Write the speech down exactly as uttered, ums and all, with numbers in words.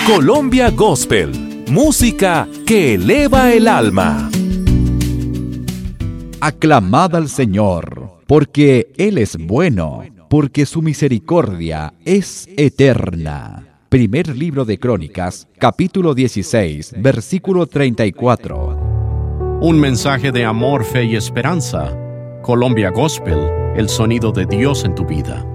Colombia Gospel, música que eleva el alma. Aclamad al Señor, porque Él es bueno, porque su misericordia es eterna. Primer libro de Crónicas, capítulo dieciséis, versículo treinta y cuatro. Un mensaje de amor, fe y esperanza. Colombia Gospel, el sonido de Dios en tu vida.